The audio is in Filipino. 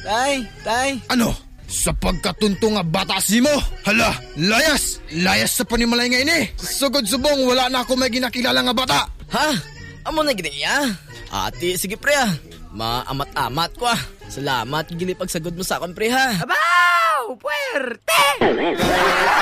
Tay. Ano? Sa pagkatunto nga bata si mo? Hala, layas sa panimalay nga ini. Sugod subong wala na ako may ginakilala nga bata. Ha? Amo na gini niya? Ati, sige pre Maamat-amat ko Salamat gili pagsagod mo sa akon pre ha. Abaw! Puwerte!